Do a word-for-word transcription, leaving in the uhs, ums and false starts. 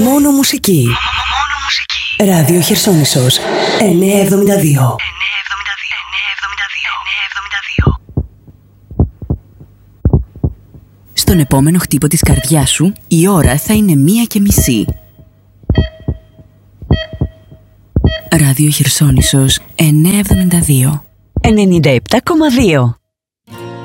Μόνο μουσική. Μόνο μουσική. Ράδιο Χερσόνησος εννιακόσια εβδομήντα δύο. Στον επόμενο χτύπο της καρδιάς σου, η ώρα θα είναι μία και μισή. Ράδιο Χερσόνησος εννιακόσια εβδομήντα δύο. ενενήντα επτά κόμμα δύο.